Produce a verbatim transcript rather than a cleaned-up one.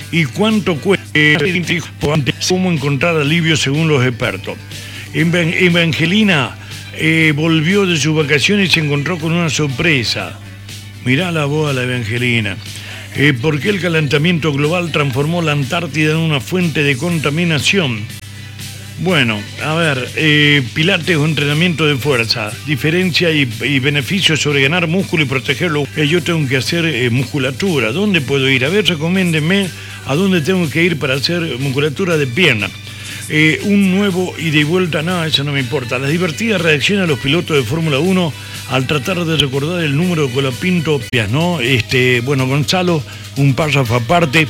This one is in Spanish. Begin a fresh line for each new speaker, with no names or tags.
y cuánto cuesta, cómo encontrar alivio según los expertos. Evangelina eh, volvió de sus vacaciones y se encontró con una sorpresa. Mirá la voz a la Evangelina. Eh, ¿Por qué el calentamiento global transformó la Antártida en una fuente de contaminación? Bueno, a ver, eh, pilates o entrenamiento de fuerza, diferencia y, y beneficios sobre ganar músculo y protegerlo. Eh, yo tengo que hacer eh, musculatura. ¿Dónde puedo ir? A ver, recomiéndeme a dónde tengo que ir para hacer musculatura de pierna. Eh, un nuevo ida y vuelta, no, eso no me importa. Las divertidas reacciones a los pilotos de Fórmula uno al tratar de recordar el número de Colapinto, ¿no? Este, bueno, Gonzalo, un párrafo aparte.